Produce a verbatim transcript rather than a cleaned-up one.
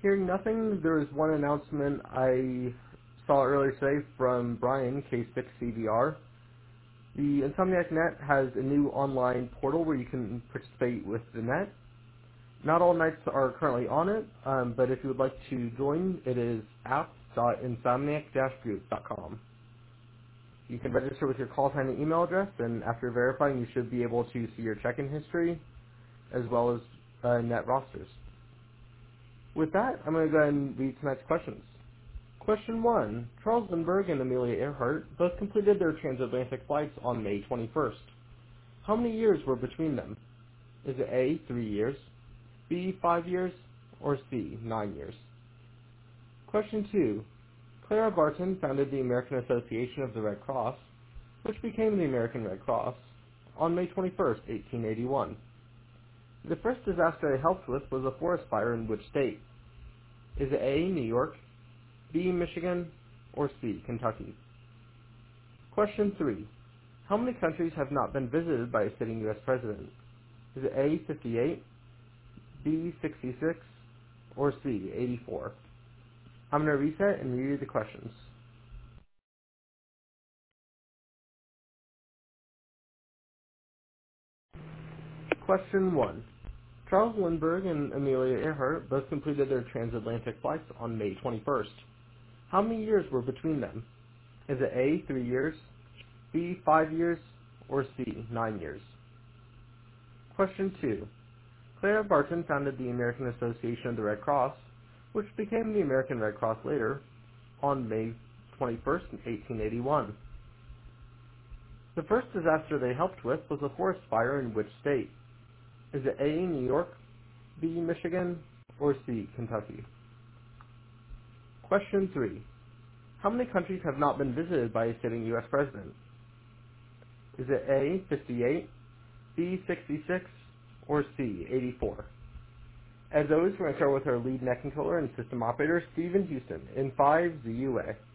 Hearing nothing, there is one announcement I saw earlier today from Brian, K six C V R. The Insomniac Net has a new online portal where you can participate with the net. Not all nights are currently on it, um, but if you would like to join, it is app dot insomniac dash group dot com. You can register with your call sign and email address, and after verifying, you should be able to see your check-in history as well as uh, net rosters. With that, I'm going to go ahead and read tonight's questions. Question one. Charles Lindbergh and Amelia Earhart both completed their transatlantic flights on May twenty-first. How many years were between them? Is it A, three years, B, five years, or C, nine years? Question two. Clara Barton founded the American Association of the Red Cross, which became the American Red Cross, on May twenty-first, eighteen eighty-one. The first disaster they helped with was a forest fire in which state? Is it A, New York, B, Michigan, or C, Kentucky? Question three. How many countries have not been visited by a sitting U S president? Is it A, fifty-eight, B, sixty-six, or C, eighty-four? I'm going to reset and reread the questions. Question one. Charles Lindbergh and Amelia Earhart both completed their transatlantic flights on May twenty-first. How many years were between them? Is it A, three years, B, five years, or C, nine years? Question two. Clara Barton founded the American Association of the Red Cross, which became the American Red Cross later, on May twenty-first, eighteen eighty-one. The first disaster they helped with was a forest fire in which state? Is it A, New York, B, Michigan, or C, Kentucky? Question three. How many countries have not been visited by a sitting U S president? Is it A, fifty-eight, B, sixty-six, or C, eighty-four? As always, we're going to start with our lead net controller and system operator, Stephen Houston, in five Z U A.